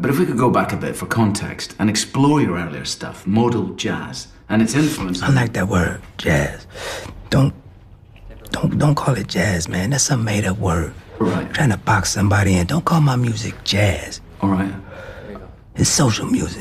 But if we could go back a bit for context and explore your earlier stuff, modal jazz, and its influence... I like that word, jazz. Don't call it jazz, man. That's some made-up word. Right. Trying to box somebody in. Don't call my music jazz. All right. It's social music.